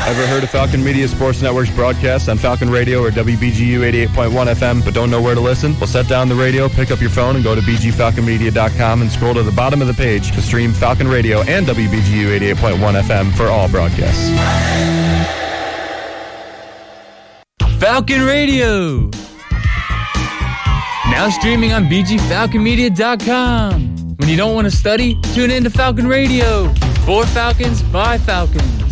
Ever heard of Falcon Media Sports Network's broadcast on Falcon Radio or WBGU 88.1 FM but don't know where to listen? Well, set down the radio, pick up your phone, and go to bgfalconmedia.com and scroll to the bottom of the page to stream Falcon Radio and WBGU 88.1 FM for all broadcasts. Falcon Radio! Now streaming on bgfalconmedia.com. When you don't want to study, tune in to Falcon Radio. For Falcons, by Falcons.